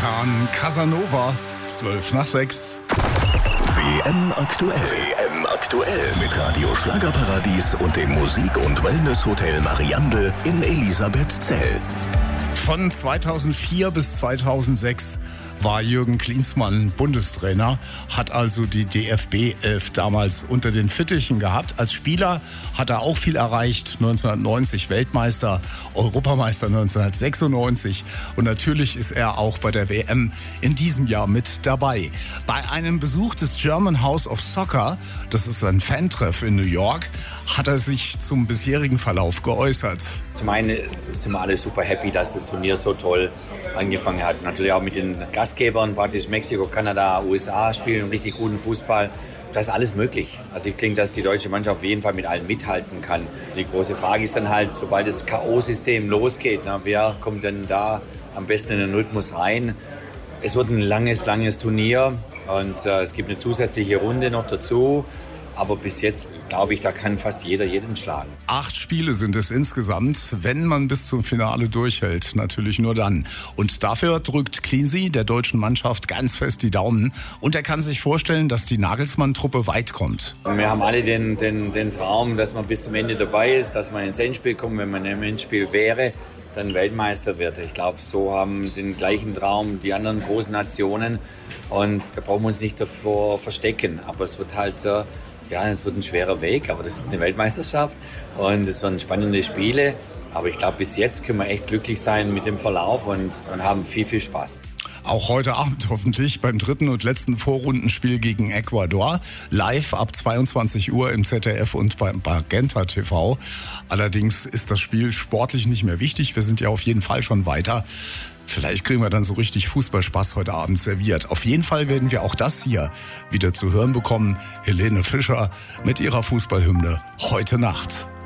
Khan Casanova, 5:12. WM aktuell. WM aktuell mit Radio Schlagerparadies und dem Musik- und Wellness-Hotel Mariandel in Elisabethzell. Von 2004 bis 2006 war Jürgen Klinsmann Bundestrainer, hat also die DFB-11 damals unter den Fittichen gehabt. Als Spieler hat er auch viel erreicht, 1990 Weltmeister, Europameister 1996 und natürlich ist er auch bei der WM in diesem Jahr mit dabei. Bei einem Besuch des German House of Soccer, das ist ein Fantreff in New York, hat er sich zum bisherigen Verlauf geäußert. Zum einen sind wir alle super happy, dass das Turnier so toll angefangen hat. Natürlich auch mit den Gastgebern, praktisch Mexiko, Kanada, USA spielen richtig guten Fußball. Da ist alles möglich. Also ich denke, dass die deutsche Mannschaft auf jeden Fall mit allen mithalten kann. Die große Frage ist dann halt, sobald das K.O.-System losgeht, wer kommt denn da am besten in den Rhythmus rein? Es wird ein langes Turnier und es gibt eine zusätzliche Runde noch dazu. Aber bis jetzt, glaube ich, da kann fast jeder jeden schlagen. 8 Spiele sind es insgesamt, wenn man bis zum Finale durchhält. Natürlich nur dann. Und dafür drückt Cleansy der deutschen Mannschaft ganz fest die Daumen. Und er kann sich vorstellen, dass die Nagelsmann-Truppe weit kommt. Wir haben alle den Traum, dass man bis zum Ende dabei ist, dass man ins Endspiel kommt. Wenn man im Endspiel wäre, dann Weltmeister wird. Ich glaube, so haben den gleichen Traum die anderen großen Nationen. Und da brauchen wir uns nicht davor verstecken. Aber es wird halt... es wird ein schwerer Weg, aber das ist eine Weltmeisterschaft und es werden spannende Spiele. Aber ich glaube, bis jetzt können wir echt glücklich sein mit dem Verlauf und haben viel Spaß. Auch heute Abend hoffentlich beim 3. und letzten Vorrundenspiel gegen Ecuador. Live ab 22 Uhr im ZDF und beim Magenta TV. Allerdings ist das Spiel sportlich nicht mehr wichtig. Wir sind ja auf jeden Fall schon weiter. Vielleicht kriegen wir dann so richtig Fußballspaß heute Abend serviert. Auf jeden Fall werden wir auch das hier wieder zu hören bekommen. Helene Fischer mit ihrer Fußballhymne Heute Nacht.